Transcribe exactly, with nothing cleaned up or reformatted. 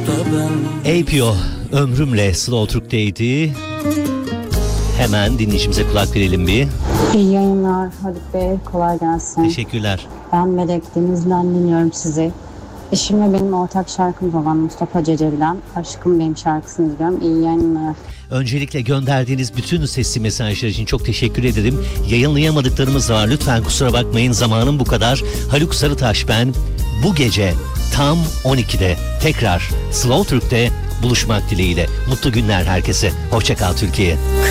A P O ömrümle Slow Türk'teydi. Hemen dinleyicimize kulak verelim bir. İyi yayınlar Haluk Bey, kolay gelsin. Teşekkürler. Ben Melek, Deniz'den dinliyorum sizi. Eşimle benim ortak şarkımız olan Mustafa Ceceli'den Aşkım Benim şarkısını dinliyorum. İyi yayınlar. Öncelikle gönderdiğiniz bütün sesli mesajlar için çok teşekkür ederim. Yayınlayamadıklarımız var. Lütfen kusura bakmayın. Zamanım bu kadar. Haluk Sarıtaş ben. Bu gece tam on ikide tekrar Slow Türk'te buluşmak dileğiyle. Mutlu günler herkese. Hoşça kal Türkiye.